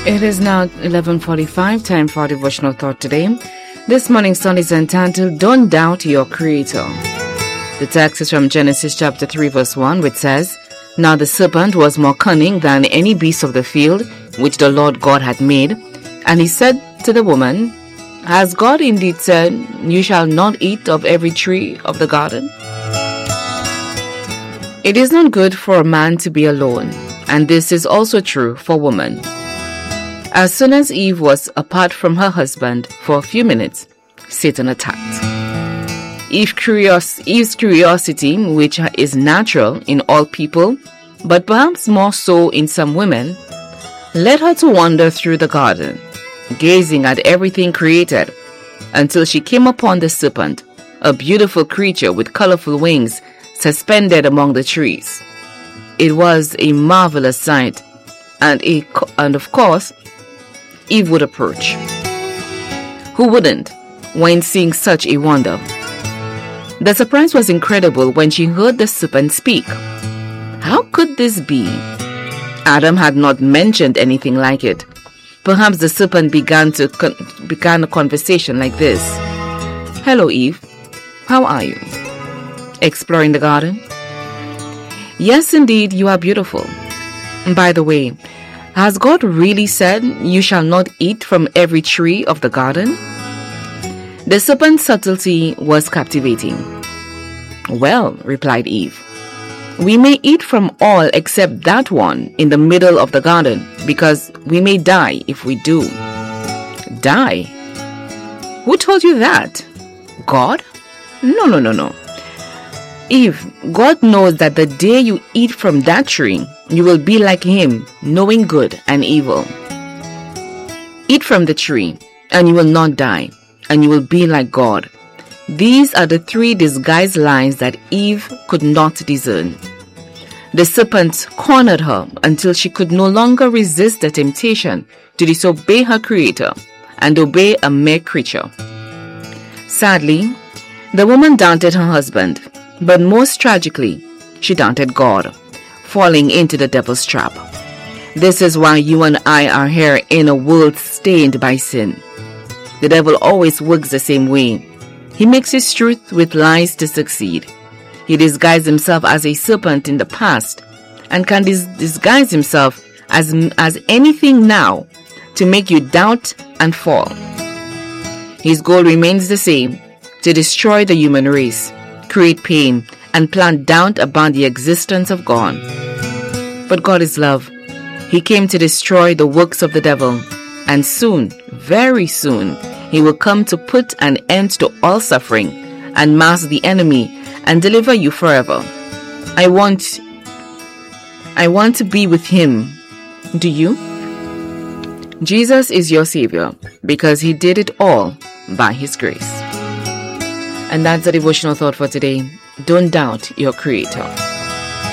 It is now 11:45, time for devotional thought today. This morning's song is entitled, Don't Doubt Your Creator. The text is from Genesis chapter 3 verse 1, which says, Now the serpent was more cunning than any beast of the field which the Lord God had made. And he said to the woman, Has God indeed said, You shall not eat of every tree of the garden? It is not good for a man to be alone, and this is also true for woman. As soon as Eve was apart from her husband for a few minutes, Satan attacked. Eve's curiosity, which is natural in all people, but perhaps more so in some women, led her to wander through the garden, gazing at everything created, until she came upon the serpent, a beautiful creature with colorful wings suspended among the trees. It was a marvelous sight, and of course, Eve would approach. Who wouldn't, when seeing such a wonder? The surprise was incredible when she heard the serpent speak. How could this be? Adam had not mentioned anything like it. Perhaps the serpent began a conversation like this. Hello, Eve. How are you? Exploring the garden? Yes, indeed, you are beautiful. By the way, has God really said, You shall not eat from every tree of the garden? The serpent's subtlety was captivating. Well, replied Eve, we may eat from all except that one in the middle of the garden, because we may die if we do. Die? Who told you that? God? No. Eve, God knows that the day you eat from that tree, you will be like him, knowing good and evil. Eat from the tree, and you will not die, and you will be like God. These are the three disguised lies that Eve could not discern. The serpent cornered her until she could no longer resist the temptation to disobey her creator and obey a mere creature. Sadly, the woman doubted her husband, but most tragically, she doubted God, falling into the devil's trap. This is why you and I are here in a world stained by sin. The devil always works the same way. He mixes truth with lies to succeed. He disguised himself as a serpent in the past and can disguise himself as anything now to make you doubt and fall. His goal remains the same, to destroy the human race, create pain, and plant doubt about the existence of God. But God is love. He came to destroy the works of the devil, and soon, very soon, he will come to put an end to all suffering and mask the enemy and deliver you forever. I want to be with him. Do you? Jesus is your Savior because he did it all by his grace. And that's the devotional thought for today. Don't doubt your Creator.